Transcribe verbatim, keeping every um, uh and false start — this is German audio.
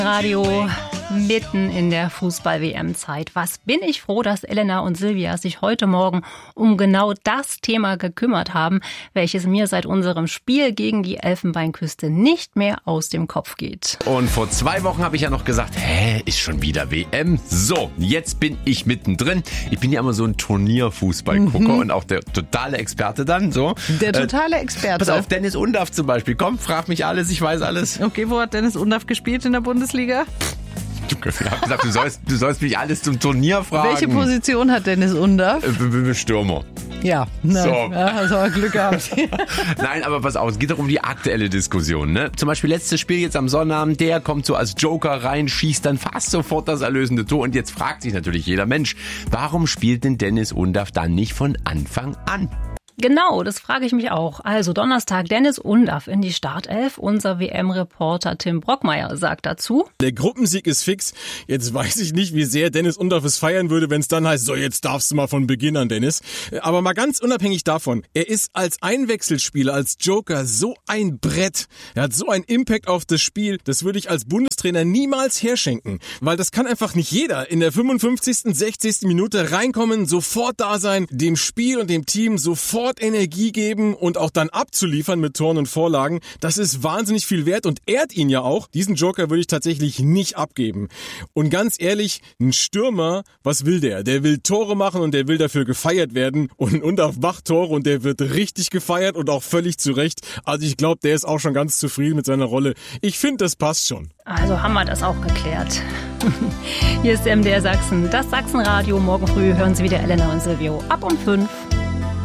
Radio mitten in der Fußball-W M-Zeit. Was bin ich froh, dass Elena und Silvia sich heute Morgen um genau das Thema gekümmert haben, welches mir seit unserem Spiel gegen die Elfenbeinküste nicht mehr aus dem Kopf geht. Und vor zwei Wochen habe ich ja noch gesagt, hä, ist schon wieder W M? So, jetzt bin ich mittendrin. Ich bin ja immer so ein Turnierfußballgucker mhm. und auch der totale Experte dann. So. Der totale Experte. Pass auf, Dennis Undaff zum Beispiel. Komm, frag mich alles, ich weiß alles. Okay, wo hat Dennis Undaff gespielt in der Bundesliga? Ich habe gesagt, du sollst, du sollst mich alles zum Turnier fragen. Welche Position hat Dennis Undaff? Äh, Stürmer. Ja, na, so. Ja, hast aber Glück gehabt. Nein, aber pass auf, es geht doch um die aktuelle Diskussion. Ne? Zum Beispiel letztes Spiel jetzt am Sonnabend, der kommt so als Joker rein, schießt dann fast sofort das erlösende Tor. Und jetzt fragt sich natürlich jeder Mensch, warum spielt denn Dennis Undaff dann nicht von Anfang an? Genau, das frage ich mich auch. Also Donnerstag, Dennis Undaff in die Startelf. Unser W M-Reporter Tim Brockmeier sagt dazu: Der Gruppensieg ist fix. Jetzt weiß ich nicht, wie sehr Dennis Undaff es feiern würde, wenn es dann heißt, so jetzt darfst du mal von Beginn an, Dennis. Aber mal ganz unabhängig davon, er ist als Einwechselspieler, als Joker so ein Brett. Er hat so einen Impact auf das Spiel, das würde ich als Bundestrainer niemals herschenken. Weil das kann einfach nicht jeder in der fünfundfünfzigsten, sechzigsten Minute reinkommen, sofort da sein, dem Spiel und dem Team sofort Energie geben und auch dann abzuliefern mit Toren und Vorlagen. Das ist wahnsinnig viel wert und ehrt ihn ja auch. Diesen Joker würde ich tatsächlich nicht abgeben. Und ganz ehrlich, ein Stürmer, was will der? Der will Tore machen und der will dafür gefeiert werden. Und Undaff macht Tore und der wird richtig gefeiert und auch völlig zu Recht. Also ich glaube, der ist auch schon ganz zufrieden mit seiner Rolle. Ich finde, das passt schon. Also haben wir das auch geklärt. Hier ist M D R Sachsen, das Sachsenradio. Morgen früh hören Sie wieder Elena und Silvio ab um fünf.